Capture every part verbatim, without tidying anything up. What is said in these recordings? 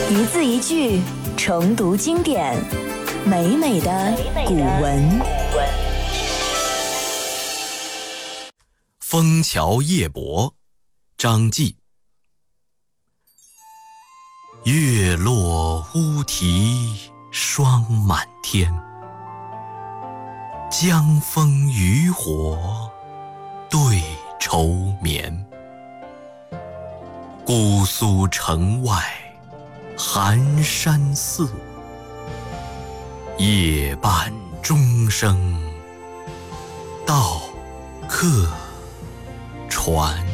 一字一句重读经典，美美的古文。 枫桥夜泊，张继。月落乌啼霜满天，江枫渔火对愁眠。姑苏城外寒山寺，夜半钟声到客船。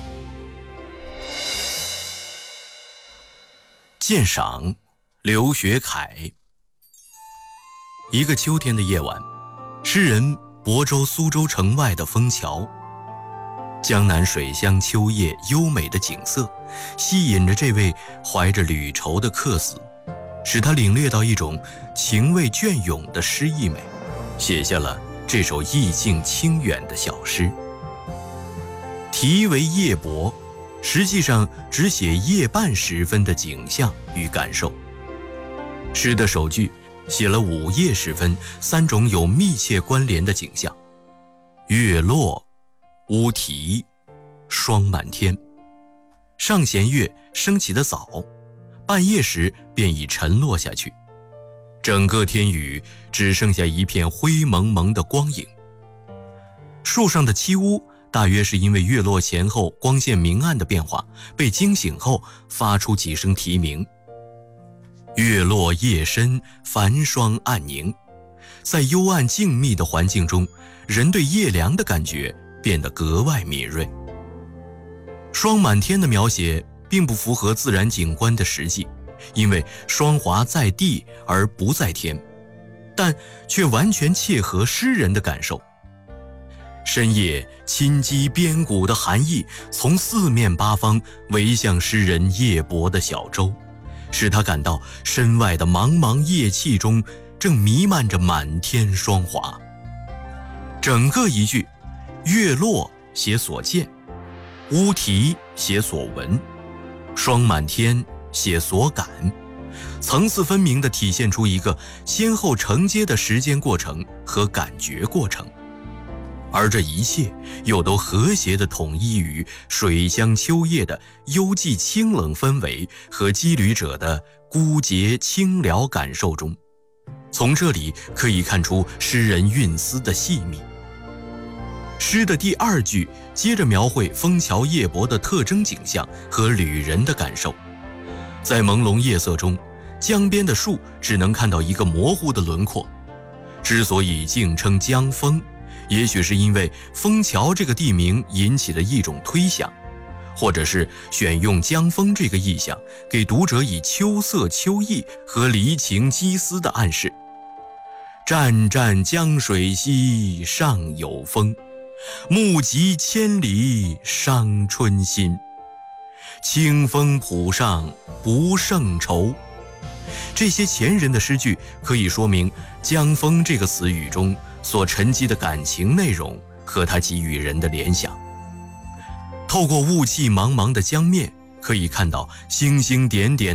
鉴赏，刘学凯。一个秋天的夜晚，诗人亳州苏州城外的枫桥，江南水乡秋夜优美的景色吸引着这位怀着旅愁的客死，使他领略到一种情味隽永的诗意美，写下了这首意境清远的小诗。题为夜泊，实际上只写夜半时分的景象与感受。诗的首句写了午夜时分三种有密切关联的景象：月落、乌啼、霜满天。上弦月升起的早，半夜时便已沉落下去，整个天宇只剩下一片灰蒙蒙的光影。树上的栖乌大约是因为月落前后光线明暗的变化，被惊醒后发出几声啼鸣。月落夜深，繁霜暗凝，在幽暗静谧的环境中，人对夜凉的感觉变得格外敏锐。霜满天的描写并不符合自然景观的实际，因为霜华在地而不在天，但却完全切合诗人的感受。深夜侵击边谷的寒意从四面八方围向诗人夜泊的小舟，使他感到身外的茫茫夜气中正弥漫着满天霜华。整个一句，月落写所见，乌啼写所闻，霜满天写所感，层次分明地体现出一个先后承接的时间过程和感觉过程，而这一切又都和谐地统一于水乡秋夜的幽寂清冷氛围和羁旅者的孤洁清寥感受中。从这里可以看出诗人韵思的细密。诗的第二句接着描绘枫桥夜泊的特征景象和旅人的感受。在朦胧夜色中，江边的树只能看到一个模糊的轮廓。之所以竟称江枫，也许是因为枫桥这个地名引起的一种推想，或者是选用江枫这个意象，给读者以秋色秋意和离情羁思的暗示。湛湛江水兮上有风，目极千里伤春心。清风浦上不胜愁。这些前人的诗句可以说明江枫这个词语中所沉积的感情内容和它给予人的联想。透过雾气茫茫的江面，可以看到星星点点